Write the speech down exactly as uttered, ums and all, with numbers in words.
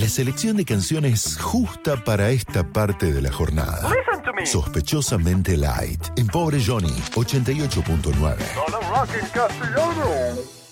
la selección de canciones justa para esta parte de la jornada. Sospechosamente Light, en Pobre Johnny, ochenta y ocho punto nueve. Rock en castellano.